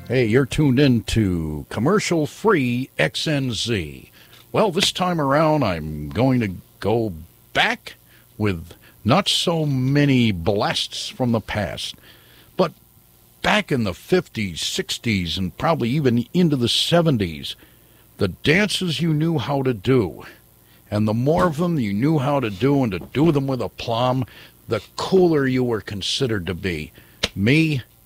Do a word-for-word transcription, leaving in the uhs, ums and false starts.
Hey, you're tuned in to commercial-free X N Z. Well, this time around, I'm going to go back with not so many blasts from the past, but back in the fifties, sixties, and probably even into the seventies, the dances you knew how to do. And the more of them you knew how to do and to do them with aplomb, the cooler you were considered to be. Me,